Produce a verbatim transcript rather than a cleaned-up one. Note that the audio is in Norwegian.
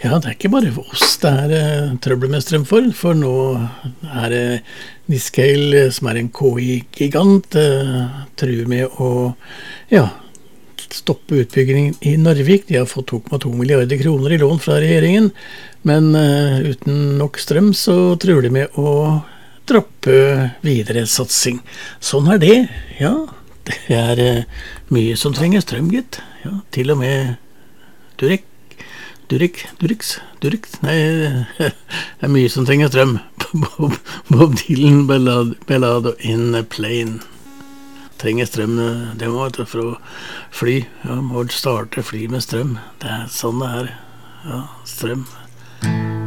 Ja, det er ikke bare for oss det er eh, trøbbel med strøm for, for nå er det Niscale, som er en K I-gigant, eh, truer med å ja, stoppe utbyggingen i Narvik. De har fått to komma to milliarder kroner i lån fra regjeringen, men eh, uten nok strøm så truer de med å droppe videre satsing. Sånn er det, ja. Det er eh, mye som trenger strøm, gitt. Ja, til og med Durek. Durek, Dureks, Durek, nei, det er mye som trenger strøm. Bob, Bob Dylan, ballad, ballad in a plane. Trenger strøm, det må være for å fly. Ja, må starte fly med strøm. Det er sånn det er. Ja, strøm.